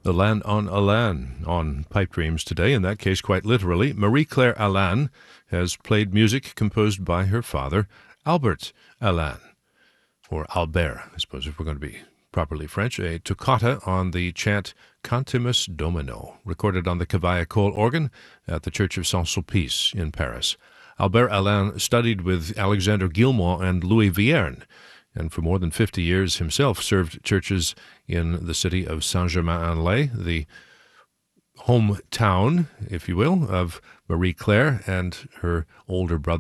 Alain on Alain on Pipe Dreams today, in that case quite literally. Marie-Claire Alain has played music composed by her father, Albert Alain, or Albert, I suppose if we're going to be properly French, a toccata on the chant Cantimus Domino, recorded on the Cavaillé-Coll organ at the Church of Saint-Sulpice in Paris. Albert Alain studied with Alexandre Guilmant and Louis Vierne, and for more than 50 years himself served churches in the city of Saint-Germain-en-Laye, the hometown, if you will, of Marie-Claire and her older brother